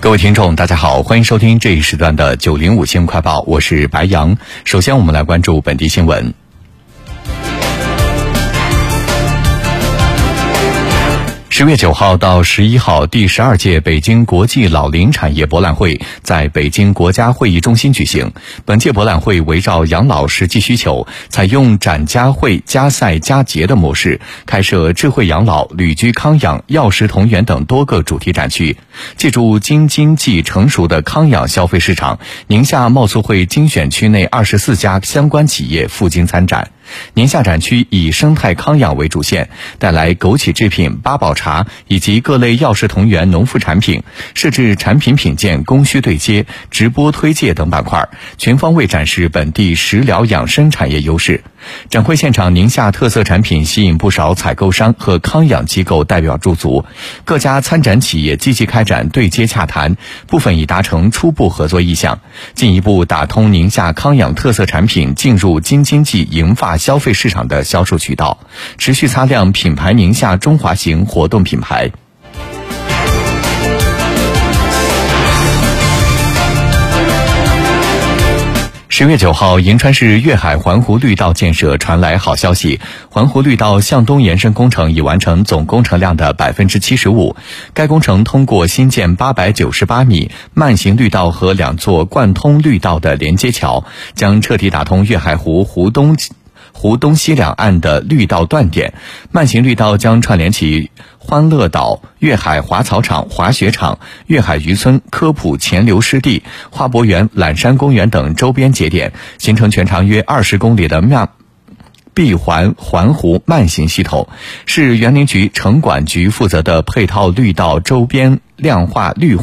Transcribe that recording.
各位听众大家好，欢迎收听这一时段的905新闻快报，我是白杨。首先我们来关注本地新闻。10月9号到11号，第12届北京国际老龄产业博览会在北京国家会议中心举行。本届博览会围绕养老实际需求，采用展加会、加赛、加节的模式，开设智慧养老、旅居康养、药食同源等多个主题展区。借助经济成熟的康养消费市场，宁夏贸促会精选区内24家相关企业赴京参展。宁夏展区以生态康养为主线，带来枸杞制品、八宝茶以及各类药食同源农副产品，设置产品品鉴、供需对接、直播推介等板块，全方位展示本地食疗养生产业优势。展会现场，宁夏特色产品吸引不少采购商和康养机构代表驻足，各家参展企业积极开展对接洽谈，部分已达成初步合作意向，进一步打通宁夏康养特色产品进入京津冀银发消费市场的销售渠道，持续擦亮品牌宁夏中华型活动品牌。10月9号，银川市粤海环湖绿道建设传来好消息，环湖绿道向东延伸工程已完成总工程量的 75%。该工程通过新建898米慢行绿道和2座贯通绿道的连接桥，将彻底打通粤海湖湖东西两岸的绿道断点。慢行绿道将串联起欢乐岛、粤海滑草场、滑雪场、粤海渔村、科普潜流湿地、花博园、揽山公园等周边节点，形成全长约20公里的闭环环湖慢行系统，是园林局城管局负责的配套绿道周边量化绿化